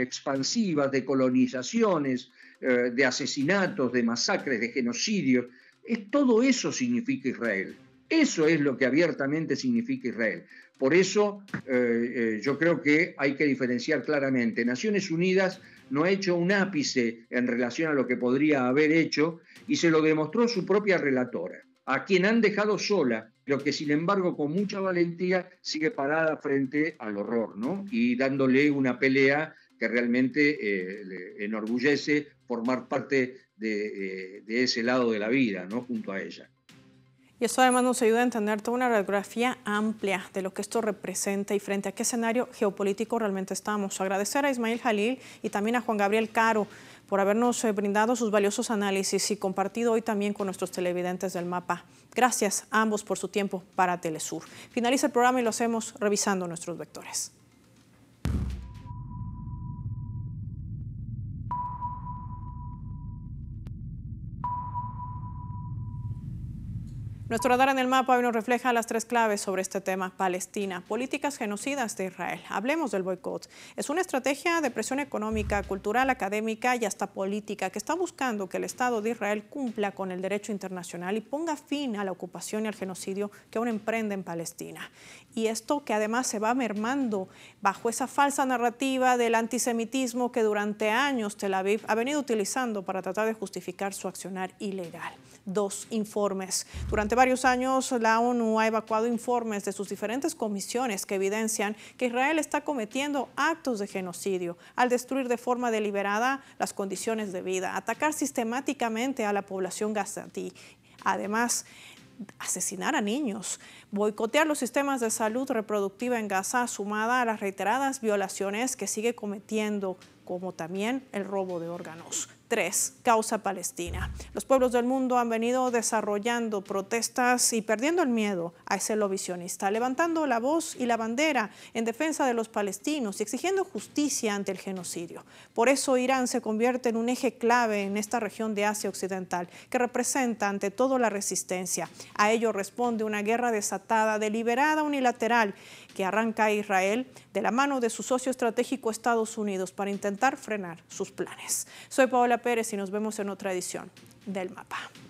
expansivas, de colonizaciones, de asesinatos, de masacres, de genocidios. Todo eso significa Israel. Eso es lo que abiertamente significa Israel. Por eso yo creo que hay que diferenciar claramente. Naciones Unidas no ha hecho un ápice en relación a lo que podría haber hecho y se lo demostró su propia relatora, a quien han dejado sola, pero que sin embargo con mucha valentía sigue parada frente al horror, ¿no? Y dándole una pelea que realmente le enorgullece formar parte de ese lado de la vida, ¿no? Junto a ella. Y esto además nos ayuda a entender toda una radiografía amplia de lo que esto representa y frente a qué escenario geopolítico realmente estamos. Agradecer a Ismael Jalil y también a Juan Gabriel Caro por habernos brindado sus valiosos análisis y compartido hoy también con nuestros televidentes del mapa. Gracias a ambos por su tiempo para Telesur. Finaliza el programa y lo hacemos revisando nuestros vectores. Nuestro radar en el mapa hoy nos refleja las tres claves sobre este tema: Palestina, políticas genocidas de Israel. Hablemos del boicot. Es una estrategia de presión económica, cultural, académica y hasta política que está buscando que el Estado de Israel cumpla con el derecho internacional y ponga fin a la ocupación y al genocidio que aún emprende en Palestina. Y esto que además se va mermando bajo esa falsa narrativa del antisemitismo que durante años Tel Aviv ha venido utilizando para tratar de justificar su accionar ilegal. 2 informes. Durante varios años la ONU ha evacuado informes de sus diferentes comisiones que evidencian que Israel está cometiendo actos de genocidio al destruir de forma deliberada las condiciones de vida, atacar sistemáticamente a la población gazatí, además asesinar a niños, boicotear los sistemas de salud reproductiva en Gaza, sumada a las reiteradas violaciones que sigue cometiendo, como también el robo de órganos. 3. Causa palestina. Los pueblos del mundo han venido desarrollando protestas y perdiendo el miedo a ese lo visionista, levantando la voz y la bandera en defensa de los palestinos y exigiendo justicia ante el genocidio. Por eso Irán se convierte en un eje clave en esta región de Asia Occidental, que representa ante todo la resistencia. A ello responde una guerra desatada, deliberada, unilateral, que arranca a Israel de la mano de su socio estratégico Estados Unidos para intentar frenar sus planes. Soy Paola Pérez y nos vemos en otra edición del Mapa.